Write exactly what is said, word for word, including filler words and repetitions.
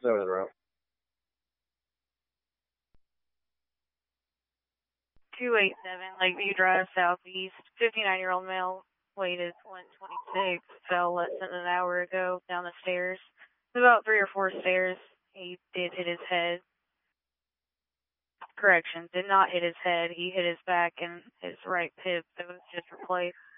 Over the route. two eight seven Lakeview Drive, Southeast. fifty-nine-year-old male, weight is one twenty-six, fell less than an hour ago down the stairs. About three or four stairs. He did hit his head. Correction, did not hit his head. He hit his back and his right hip that was just replaced.